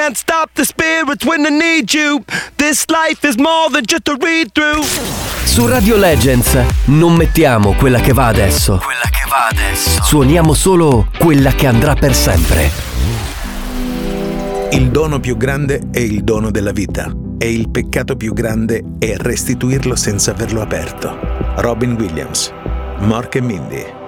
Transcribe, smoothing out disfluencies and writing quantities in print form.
can't stop the spirits when I need you. This life is more than just a read-through. Su Radio Legends non mettiamo quella che va adesso. Suoniamo solo quella che andrà per sempre. Il dono più grande è il dono della vita e il peccato più grande è restituirlo senza averlo aperto. Robin Williams, Mork e Mindy.